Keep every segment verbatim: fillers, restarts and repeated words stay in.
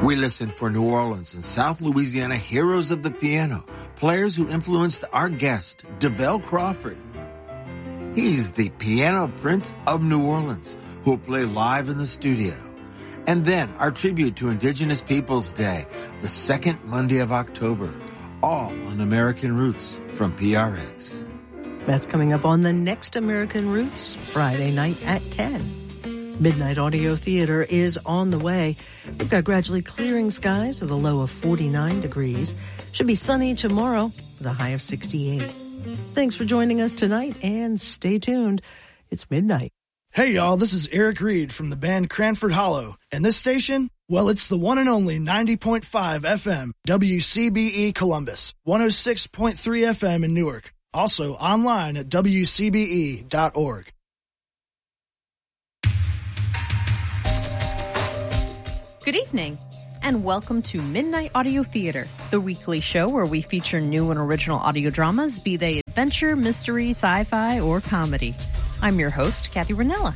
We listen for New Orleans and South Louisiana heroes of the piano, players who influenced our guest, DeVell Crawford. He's the piano prince of New Orleans, who will play live in the studio. And then our tribute to Indigenous Peoples Day, the second Monday of October, all on American Roots from P R X. That's coming up on the next American Roots, Friday night at ten. Midnight Audio Theater is on the way. We've got gradually clearing skies with a low of forty-nine degrees. Should be sunny tomorrow with a high of sixty-eight. Thanks for joining us tonight, and stay tuned. It's midnight. Hey, y'all, this is Eric Reed from the band Cranford Hollow. And this station, well, it's the one and only ninety point five F M, W C B E Columbus, one oh six point three F M in Newark. Also online at W C B E dot org. Good evening, and welcome to Midnight Audio Theater, the weekly show where we feature new and original audio dramas, be they adventure, mystery, sci-fi, or comedy. I'm your host, Kathy Ranella.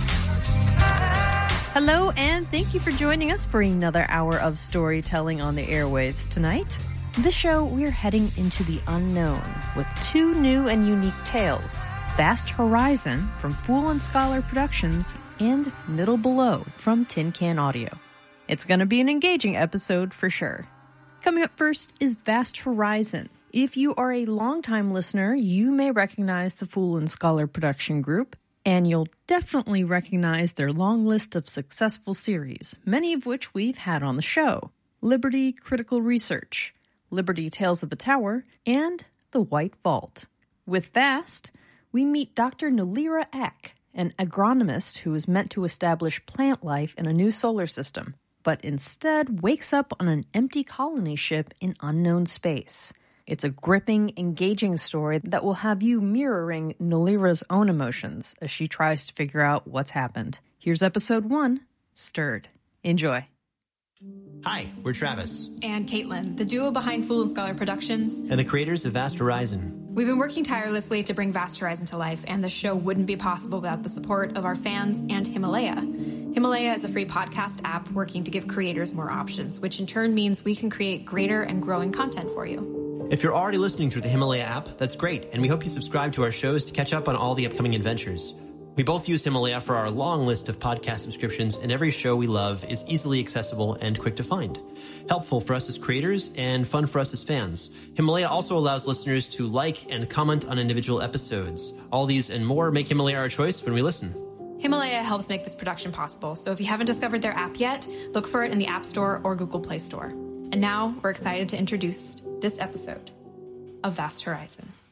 Hello, and thank you for joining us for another hour of storytelling on the airwaves tonight. This show, we're heading into the unknown with two new and unique tales, Vast Horizon from Fool and Scholar Productions and Middle Below from Tin Can Audio. It's going to be an engaging episode for sure. Coming up first is Vast Horizon. If you are a longtime listener, you may recognize the Fool and Scholar production group, and you'll definitely recognize their long list of successful series, many of which we've had on the show. Liberty Critical Research, Liberty Tales of the Tower, and The White Vault. With Vast, we meet Doctor Nolira Eck, an agronomist who is meant to establish plant life in a new solar system, but instead wakes up on an empty colony ship in unknown space. It's a gripping, engaging story that will have you mirroring Nolira's own emotions as she tries to figure out what's happened. Here's episode one, Stirred. Enjoy. Hi, we're Travis. And Caitlin, the duo behind Fool and Scholar Productions. And the creators of Vast Horizon. We've been working tirelessly to bring Vast Horizon to life, and the show wouldn't be possible without the support of our fans and Himalaya. Himalaya is a free podcast app working to give creators more options, which in turn means we can create greater and growing content for you. If you're already listening through the Himalaya app, that's great, and we hope you subscribe to our shows to catch up on all the upcoming adventures. We both use Himalaya for our long list of podcast subscriptions, and every show we love is easily accessible and quick to find. Helpful for us as creators and fun for us as fans. Himalaya also allows listeners to like and comment on individual episodes. All these and more make Himalaya our choice when we listen. Himalaya helps make this production possible, so if you haven't discovered their app yet, look for it in the App Store or Google Play Store. And now we're excited to introduce this episode of Vast Horizon.